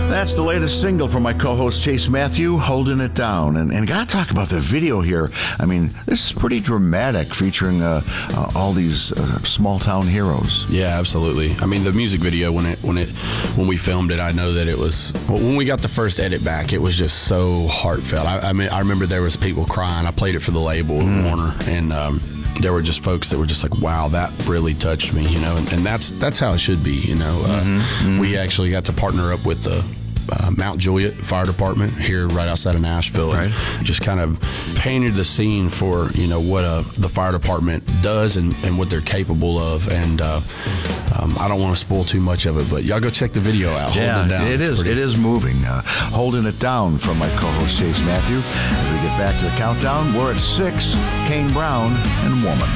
That's the latest single from my co-host Chase Matthew, Holding It Down. And gotta talk about the video here. I mean, this is pretty dramatic, featuring all these small town heroes. Yeah, absolutely. I mean, the music video, when we filmed it, I know that it was, when we got the first edit back, it was just so heartfelt. I mean, I remember there was people crying. I played it for the label, Warner, and there were just folks that were just like, wow, that really touched me, you know, and that's how it should be, you know. We actually got to partner up with the Mount Juliet Fire Department here right outside of Nashville, and just kind of painted the scene for, you know, what the fire department does and what they're capable of. And I don't want to spoil too much of it, but y'all go check the video out. Yeah, Holding It Down. It is moving. Holding It Down from my co-host Chase Matthew. As we get back to the countdown, we're at 6, Kane Brown and Woman.